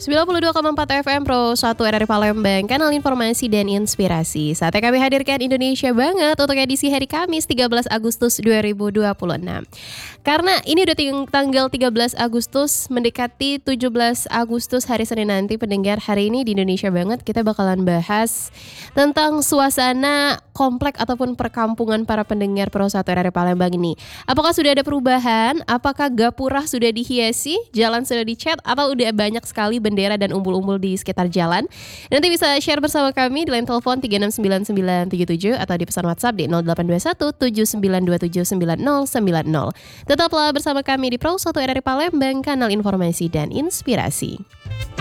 92,4 FM Pro 1 RRI Palembang, kanal informasi dan inspirasi. Saatnya kami hadirkan Indonesia Banget untuk edisi hari Kamis 13 Agustus 2026. Karena ini udah tanggal 13 Agustus mendekati 17 Agustus hari Senin nanti, pendengar, hari ini di Indonesia Banget kita bakalan bahas tentang suasana komplek ataupun perkampungan para pendengar Pro 1 RRI Palembang ini. Apakah sudah ada perubahan? Apakah gapura sudah dihiasi? Jalan sudah dicat? Atau udah banyak sekali bendera dan umbul-umbul di sekitar jalan? Nanti bisa share bersama kami di line telepon 369977 atau di pesan WhatsApp di 082179279090. Tetaplah bersama kami di Pro 1 RRI Palembang, kanal informasi dan inspirasi.